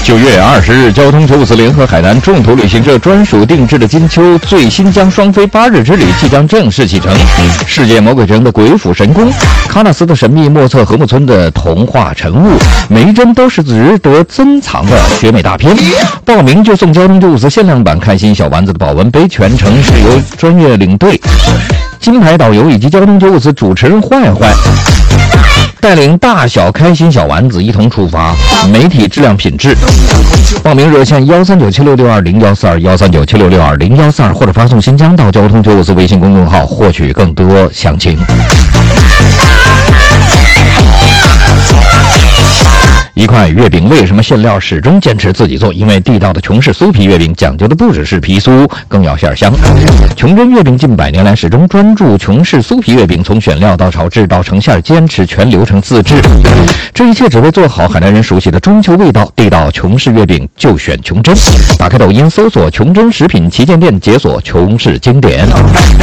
9月20日，交通954联合海南众途旅行社专属定制的金秋最新疆双飞8日之旅即将正式启程。世界魔鬼城的鬼斧神工，喀纳斯的神秘莫测禾木村的童话晨雾，每一帧都是值得珍藏的绝美大片。报名就送交通954限量版开心小丸子的保温杯，全程是由专业领队、金牌导游以及交通954主持人坏坏带领大小开心小丸子一同出发，媒体质量品质。报名热线13976620142，13976620142，或者发送新疆到交通954微信公众号获取更多详情。一块月饼为什么馅料始终坚持自己做？因为地道的琼氏酥皮月饼讲究的不只是皮酥，更要馅香。琼珍月饼近100年来始终专注琼氏酥皮月饼，从选料到炒制到成馅，坚持全流程自制。这一切只为做好海南人熟悉的中秋味道。地道琼氏月饼就选琼珍。打开抖音搜索琼珍食品旗舰店，解锁琼氏经典。